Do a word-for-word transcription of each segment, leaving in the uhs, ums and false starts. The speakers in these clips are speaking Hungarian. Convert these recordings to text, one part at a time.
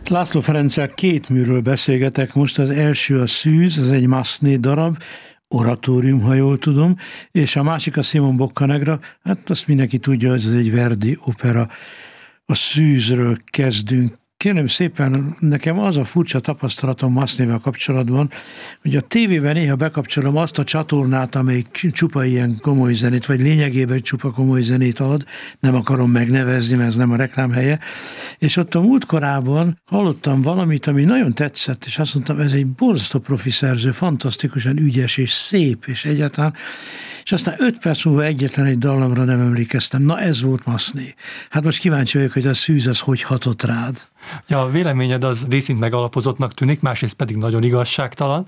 László Ferenccel két műről beszélgetek most. Az első a Szűz, ez egy Massenet darab, oratórium, ha jól tudom, és a másik a Simon Boccanegra, hát azt mindenki tudja, hogy ez egy Verdi opera. A Szűzről kezdünk. Kérem szépen, nekem az a furcsa tapasztalatom Massenetvel kapcsolatban, hogy a tévében néha bekapcsolom azt a csatornát, amelyik csupa ilyen komoly zenét, vagy lényegében csupa komoly zenét ad, nem akarom megnevezni, mert ez nem a reklám helye, és ott a múltkorában hallottam valamit, ami nagyon tetszett, és azt mondtam, ez egy borzasztó profi szerző, fantasztikusan ügyes és szép, és egyáltalán, és aztán öt perc múlva egyetlen egy dallamra nem emlékeztem. Na ez volt Massenet. Hát most kíváncsi vagyok, hogy a Szűz az hogy hatott rád. Ja, a véleményed az részint megalapozottnak tűnik, másrészt pedig nagyon igazságtalan,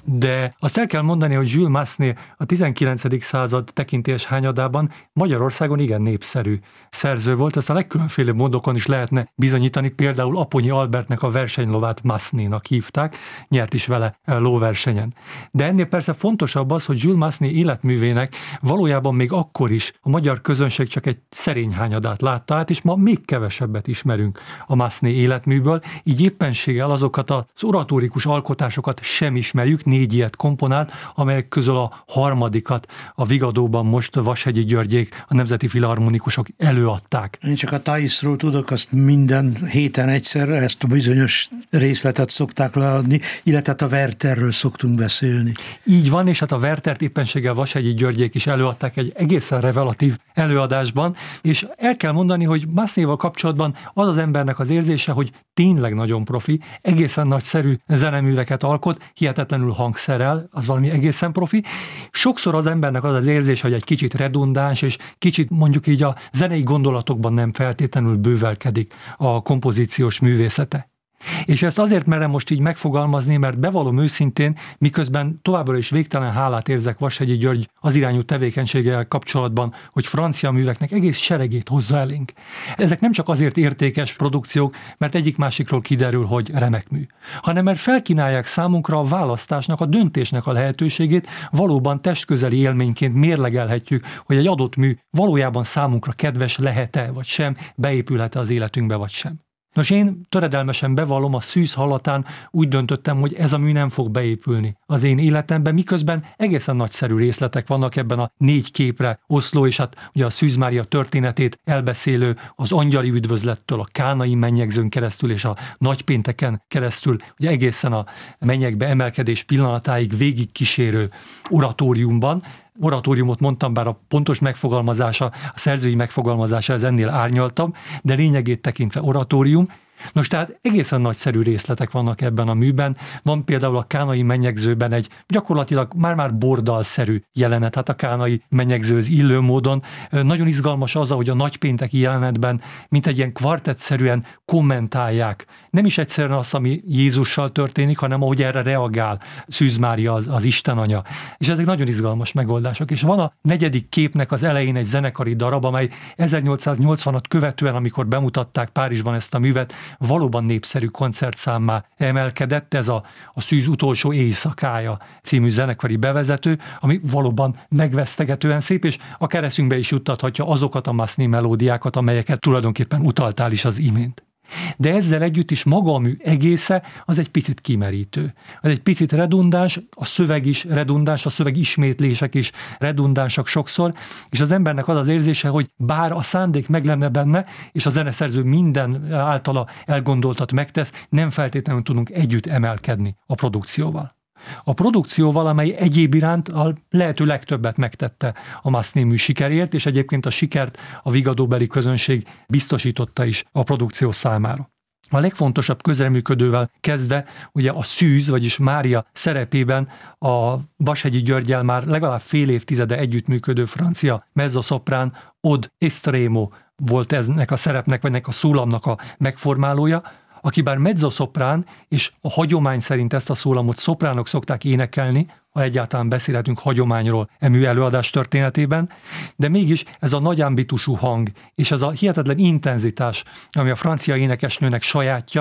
de azt el kell mondani, hogy Jules Massenet a tizenkilencedik század tekintélyes hányadában Magyarországon igen népszerű szerző volt, ezt a legkülönfélebb módokon is lehetne bizonyítani, például Aponyi Albertnek a versenylovát Massenetnak hívták, nyert is vele lóversenyen. De ennél persze fontosabb az, hogy Jules Massenet életművének valójában még akkor is a magyar közönség csak egy szerény hányadát látta át, és ma még kevesebbet ismerünk a Massenet életműből, így éppenséggel azokat az oratórikus alkotásokat sem ismerjük, négy ilyet komponált, amelyek közül a harmadikat a Vigadóban most Vashegyi Györgyék, a Nemzeti Filharmonikusok előadták. Én csak a Thaisról tudok, azt minden héten egyszerre, ezt a bizonyos részletet szokták leadni, illetve a Wertherről szoktunk beszélni. Így van, és hát a Werthert éppenséggel Vashegyi Györgyék is előadták egy egészen revelatív előadásban, és el kell mondani, hogy Massenetval kapcsolatban az az embernek az érzése, hogy tényleg nagyon profi, egészen nagyszerű zeneműveket alkot, hihetetlenül hangszerrel, az valami egészen profi. Sokszor az embernek az az érzése, hogy egy kicsit redundáns, és kicsit mondjuk így a zenei gondolatokban nem feltétlenül bővelkedik a kompozíciós művészete. És ezt azért merem most így megfogalmazni, mert bevallom őszintén, miközben továbbra is végtelen hálát érzek Vashegyi György az irányú tevékenységgel kapcsolatban, hogy francia műveknek egész seregét hozza elénk. Ezek nem csak azért értékes produkciók, mert egyik másikról kiderül, hogy remek mű, hanem mert felkínálják számunkra a választásnak, a döntésnek a lehetőségét, valóban testközeli élményként mérlegelhetjük, hogy egy adott mű valójában számunkra kedves lehet-e, vagy sem, beépülhet-e az életünkbe, vagy sem. Nos, én töredelmesen bevallom, a Szűz hallatán úgy döntöttem, hogy ez a mű nem fog beépülni az én életemben, miközben egészen nagyszerű részletek vannak ebben a négy képre oszló, és hát ugye a Szűz Mária történetét elbeszélő, az angyali üdvözlettől, a kánai mennyegzőn keresztül és a nagypénteken keresztül, ugye egészen a mennyekbe emelkedés pillanatáig végigkísérő oratóriumban. Oratóriumot mondtam, bár a pontos megfogalmazása, a szerzői megfogalmazása ez ennél árnyaltabb, de lényegét tekintve oratórium. Nos, tehát egészen nagyszerű részletek vannak ebben a műben. Van például a kánai mennyegzőben egy gyakorlatilag már-már bordalszerű jelenet, hát a kánai mennyegzőhöz illő módon. Nagyon izgalmas az, ahogy a nagypénteki jelenetben, mint egy ilyen kvartettszerűen kommentálják. Nem is egyszerűen az, ami Jézussal történik, hanem ahogy erre reagál Szűz Mária, az, az Isten anya. És ezek nagyon izgalmas megoldások. És van a negyedik képnek az elején egy zenekari darab, amely ezernyolcszáznyolcvanat követően, amikor bemutatták Párizsban ezt a művet, valóban népszerű koncertszámmá emelkedett, ez a, a Szűz utolsó éjszakája című zenekari bevezető, ami valóban megvesztegetően szép, és akár eszünkbe is juttathatja azokat a Massenet melódiákat, amelyeket tulajdonképpen utaltál is az imént. De ezzel együtt is maga a mű egésze az egy picit kimerítő. Az egy picit redundáns, a szöveg is redundáns, a szöveg ismétlések is redundánsak sokszor, és az embernek az az érzése, hogy bár a szándék meg lenne benne, és a zeneszerző minden általa elgondoltat megtesz, nem feltétlenül tudunk együtt emelkedni a produkcióval. A produkcióval, amely egyéb iránt a lehető legtöbbet megtette a Massenet mű sikerért, és egyébként a sikert a vigadóbeli közönség biztosította is a produkció számára. A legfontosabb közreműködővel kezdve ugye a Szűz, vagyis Mária szerepében a Vashegyi Györggyel már legalább fél évtizede együttműködő francia mezzoszoprán Aude Estremo volt eznek a szerepnek, vagy ennek a szólamnak a megformálója, aki bár mezzoszoprán, és a hagyomány szerint ezt a szólamot szopránok szokták énekelni, ha egyáltalán beszélhetünk hagyományról e mű előadás történetében, de mégis ez a nagy ambitusú hang, és ez a hihetetlen intenzitás, ami a francia énekesnőnek sajátja,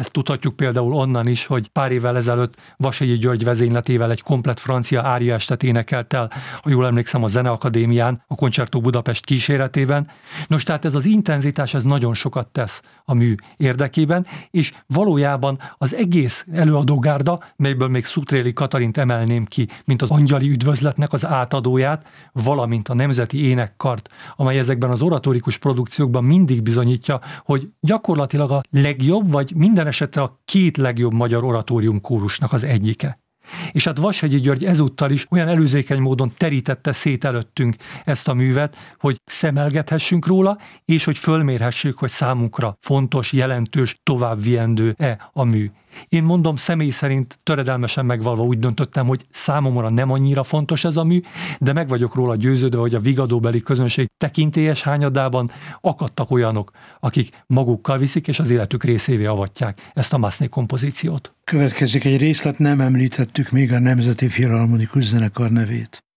Ezt tudhatjuk például onnan is, hogy pár évvel ezelőtt Vashegyi György vezényletével egy komplett francia áriaestet énekelt el, ha jól emlékszem, a Zeneakadémián, a Concerto Budapest kíséretében. Nos, tehát ez az intenzitás, ez nagyon sokat tesz a mű érdekében, és valójában az egész előadógárda, melyből még Szutréli Katalint emelném ki, mint az angyali üdvözletnek az átadóját, valamint a Nemzeti Énekkart, amely ezekben az oratórikus produkciókban mindig bizonyítja, hogy gyakorlatilag a legjobb, vagy minden esetre a két legjobb magyar oratórium kórusnak az egyike. És hát Vashegyi György ezúttal is olyan előzékeny módon terítette szét előttünk ezt a művet, hogy szemelgethessünk róla, és hogy fölmérhessük, hogy számunkra fontos, jelentős, továbbviendő-e a mű. Én mondom, személy szerint töredelmesen megvalva úgy döntöttem, hogy számomra nem annyira fontos ez a mű, de meg vagyok róla győződve, hogy a vigadóbeli közönség tekintélyes hányadában akadtak olyanok, akik magukkal viszik, és az életük részévé avatják ezt a Massenet kompozíciót. Következik egy részlet, nem említettük még a Nemzeti Filharmonikus Zenekar nevét.